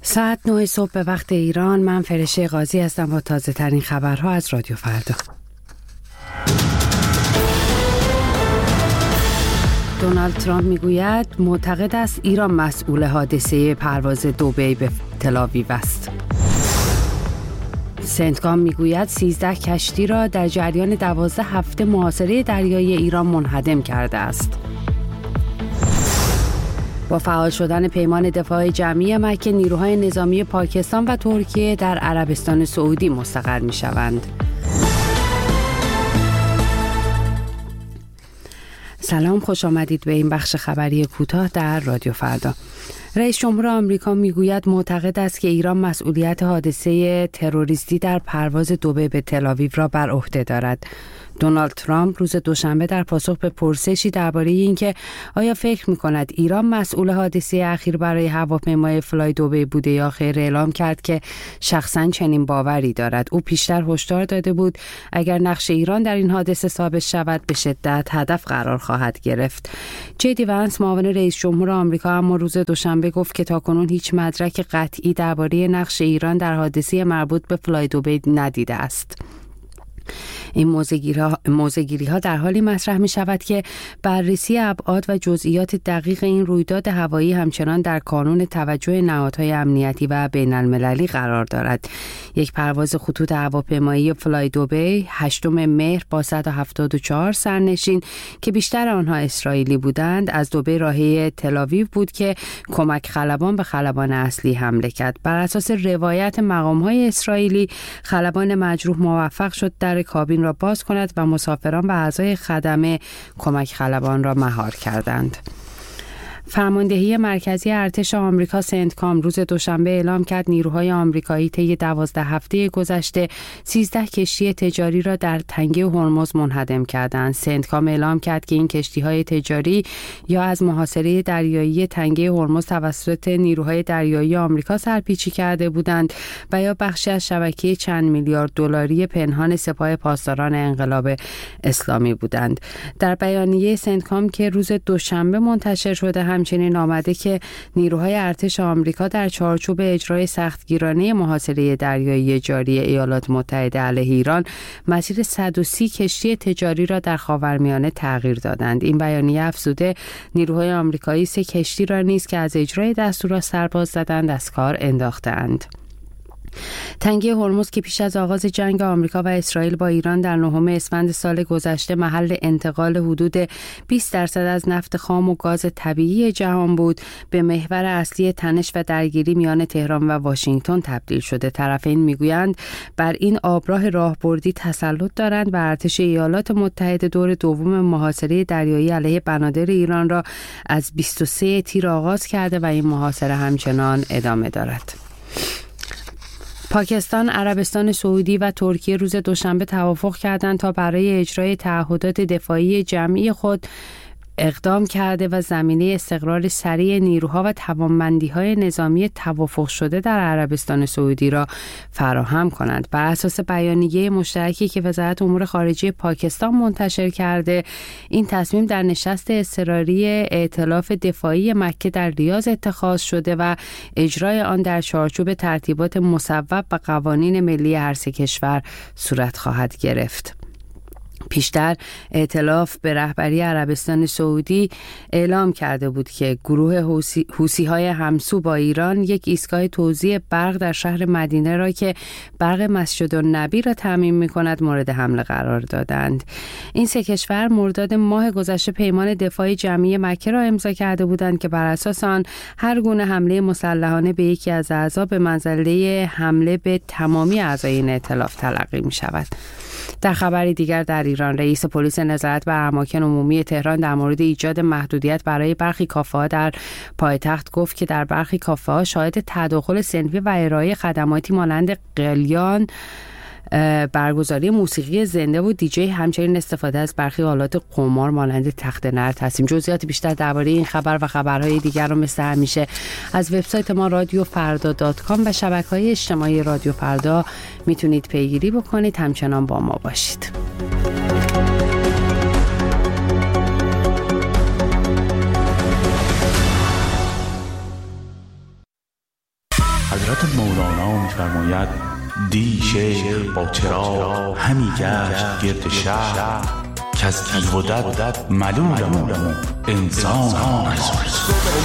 ساعت 9 صبح به وقت ایران. من فرشته قاضی هستم با تازه ترین خبرها از رادیو فردا. دونالد ترامپ میگوید معتقد است ایران مسئول حادثه پرواز دبی به تل‌آویو است. سنتکام میگوید 13 کشتی را در جریان 12 هفته محاصره دریایی ایران منهدم کرده است. با فعال شدن پیمان دفاع جمعی مکه، نیروهای نظامی پاکستان و ترکیه در عربستان سعودی مستقر می‌شوند. سلام، خوش آمدید به این بخش خبری کوتاه در رادیو فردا. رئیس جمهور آمریکا میگوید معتقد است که ایران مسئولیت حادثه تروریستی در پرواز دبی به تل‌آویو را بر عهده دارد. دونالد ترامپ روز دوشنبه در پاسخ به پرسشی درباره اینکه آیا فکر می‌کند ایران مسئول حادثه اخیر برای هواپیمای فلای دبی بوده یا خیر، اعلام کرد که شخصاً چنین باوری دارد. او پیشتر هشدار داده بود اگر نقش ایران در این حادثه ثابت شود به شدت هدف قرار خواهد گرفت. جدی وانس، معاون رئیس جمهور آمریکا، اما روز دوشنبه گفت که تاکنون هیچ مدرک قطعی درباره نقش ایران در حادثه مربوط به فلای دبی ندیده است. این موضع‌گیری‌ها در حالی مطرح می شود که بررسی ابعاد و جزئیات دقیق این رویداد هوایی همچنان در کانون توجه نهادهای امنیتی و بین‌المللی قرار دارد. یک پرواز خطوط هواپیمایی فلای دبی 8 مهر با 174 سرنشین که بیشتر آنها اسرائیلی بودند از دبی راهی تل‌آویو بود که کمک خلبان به خلبان اصلی حمله کرد. بر اساس روایت مقام‌های اسرائیلی، خلبان مجروح موفق شد در کابین را باز کند و مسافران و اعضای خدمه کمک خلبان را مهار کردند. فرماندهی مرکزی ارتش آمریکا سنتکام روز دوشنبه اعلام کرد نیروهای آمریکایی طی 12 هفته گذشته 13 کشتی تجاری را در تنگه هرمز منهدم کردند. سنتکام اعلام کرد که این کشتی‌های تجاری یا از محاصره دریایی تنگه هرمز توسط نیروهای دریایی آمریکا سرپیچی کرده بودند و یا بخشی از شبکه چند میلیارد دلاری پنهان سپاه پاسداران انقلاب اسلامی بودند. در بیانیه سنتکام که روز دوشنبه منتشر شده همچنین آمده که نیروهای ارتش آمریکا در چارچوب اجرای سختگیرانه محاصره دریایی جاری ایالات متحده علیه ایران مسیر 130 کشتی تجاری را در خاورمیانه تغییر دادند. این بیانیه افزوده نیروهای آمریکایی 3 کشتی را نیز که از اجرای دستور سرباز زدند از کار انداختند. تنگه هرمز که پیش از آغاز جنگ آمریکا و اسرائیل با ایران در 9 اسفند سال گذشته محل انتقال حدود 20% از نفت خام و گاز طبیعی جهان بود، به محور اصلی تنش و درگیری میان تهران و واشنگتن تبدیل شده. طرفین میگویند بر این آبراه راهبردی تسلط دارند و ارتش ایالات متحده دور دوم محاصره دریایی علیه بنادر ایران را از 23 تیر آغاز کرده و این محاصره همچنان ادامه دارد. پاکستان، عربستان سعودی و ترکیه روز دوشنبه توافق کردند تا برای اجرای تعهدات دفاعی جمعی خود اقدام کرده و زمینه استقرار سریع نیروها و توانمندی‌های نظامی توافق شده در عربستان سعودی را فراهم کنند. بر اساس بیانیه مشترکی که وزارت امور خارجه پاکستان منتشر کرده، این تصمیم در نشست اضطراری ائتلاف دفاعی مکه در ریاض اتخاذ شده و اجرای آن در چارچوب ترتیبات مصوب و قوانین ملی هر سه کشور صورت خواهد گرفت. پیشتر ائتلاف به رهبری عربستان سعودی اعلام کرده بود که گروه حوثی‌های همسو با ایران یک ایستگاه توزیع برق در شهر مدینه را که برق مسجدالنبی را تامین می‌کند مورد حمله قرار دادند. این 3 کشور مرداد ماه گذشته پیمان دفاعی جمعی مکه را امضا کرده بودند که بر اساس آن هر گونه حمله مسلحانه به یکی از اعضا به منزله حمله به تمامی اعضای این ائتلاف تلقی می‌شود. در خبری دیگر در ایران، رئیس پلیس نظارت بر اماکن عمومی تهران در مورد ایجاد محدودیت برای برخی کافه‌ها در پایتخت گفت که در برخی کافه‌ها شاهد تداخل صنفی و ارائه خدماتی مانند قلیان، برگزاری موسیقی زنده و دیجی، همچنین استفاده از برخی آلات قمار مانند تخت نرد هستیم. جزئیات بیشتر درباره این خبر و خبرهای دیگر رو مثل همیشه از وبسایت ما رادیوفردا.com و شبکه‌های اجتماعی رادیو فردا میتونید پیگیری بکنید. همچنان با ما باشید. حضرت مولانا می‌فرماید دی شیخ با چراغ همی گشت گرد شهر که از تیغ و دد ملولم انسان